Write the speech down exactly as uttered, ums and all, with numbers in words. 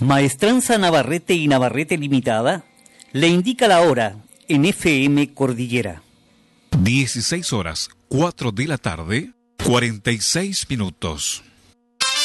Maestranza Navarrete y Navarrete Limitada le indica la hora en F M Cordillera. dieciséis horas, cuatro de la tarde, cuarenta y seis minutos.